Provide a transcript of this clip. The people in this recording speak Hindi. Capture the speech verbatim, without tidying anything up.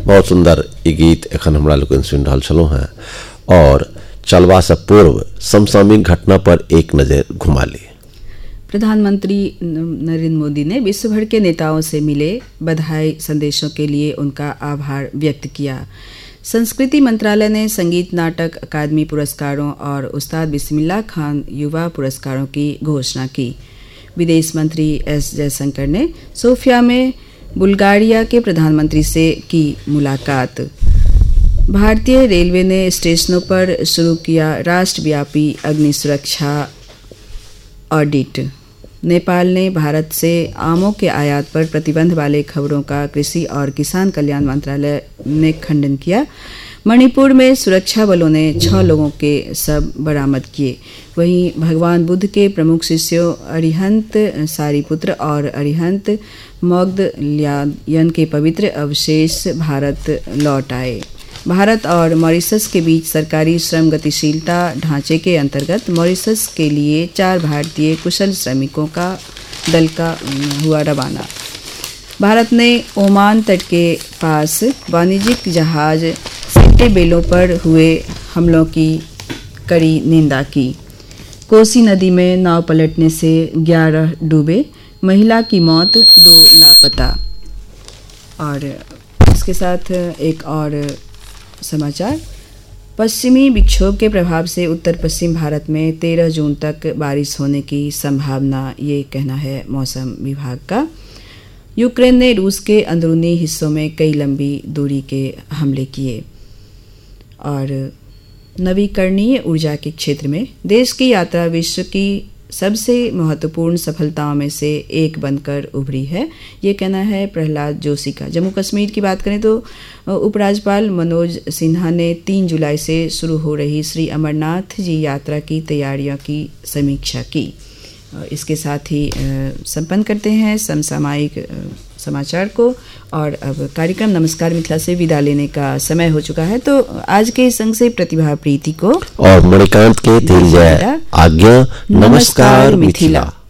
बहुत सुंदर ई गीत एखन हमरा लोकनि सुनि रहल छलहुँ हैं। और चलबा से पूर्व समसामयिक घटना पर एक नज़र घुमा ली। प्रधानमंत्री नरेंद्र मोदी ने विश्व भर के नेताओं से मिले, बधाई संदेशों के लिए उनका आभार व्यक्त किया। संस्कृति मंत्रालय ने संगीत नाटक अकादमी पुरस्कारों और उस्ताद बिस्मिल्लाह खान युवा पुरस्कारों की घोषणा की। विदेश मंत्री एस जयशंकर ने सोफिया में बुल्गारिया के प्रधानमंत्री से की मुलाकात। भारतीय रेलवे ने स्टेशनों पर शुरू किया राष्ट्रव्यापी अग्नि सुरक्षा ऑडिट। नेपाल ने भारत से आमों के आयात पर प्रतिबंध वाले खबरों का कृषि और किसान कल्याण मंत्रालय ने खंडन किया। मणिपुर में सुरक्षा बलों ने छह लोगों के शव बरामद किए। वहीं भगवान बुद्ध के प्रमुख शिष्यों अरिहंत सारिपुत्र और अरिहंत मोग्दल्यायन के पवित्र अवशेष भारत लौट आए। भारत और मॉरिशस के बीच सरकारी श्रम गतिशीलता ढांचे के अंतर्गत मॉरिशस के लिए चार भारतीय कुशल श्रमिकों का दल का हुआ रवाना। भारत ने ओमान तट के पास वाणिज्यिक जहाज सेंटे बेलों पर हुए हमलों की कड़ी निंदा की। कोसी नदी में नाव पलटने से ग्यारह डूबे, महिला की मौत, दो लापता। और इसके साथ एक और समाचार। पश्चिमी विक्षोभ के प्रभाव से उत्तर पश्चिम भारत में तेरह जून तक बारिश होने की संभावना, ये कहना है मौसम विभाग का। यूक्रेन ने रूस के अंदरूनी हिस्सों में कई लंबी दूरी के हमले किए। और नवीकरणीय ऊर्जा के क्षेत्र में देश की यात्रा विश्व की सबसे महत्वपूर्ण सफलताओं में से एक बनकर उभरी है, ये कहना है प्रहलाद जोशी का। जम्मू कश्मीर की बात करें तो उपराज्यपाल मनोज सिन्हा ने तीन जुलाई से शुरू हो रही श्री अमरनाथ जी यात्रा की तैयारियों की समीक्षा की। इसके साथ ही संपन्न करते हैं समसामयिक समाचार को। और अब कार्यक्रम नमस्कार मिथिला से विदा लेने का समय हो चुका है। तो आज के संग से प्रतिभा प्रीति को और मणिकांत के दिल जाए आज्ञा। नमस्कार मिथिला।